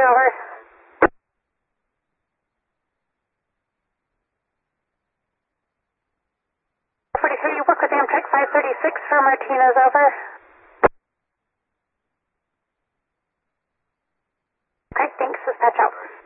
over. 43, you work with Amtrak 536 for Martinez, over. Okay, thanks, dispatch out.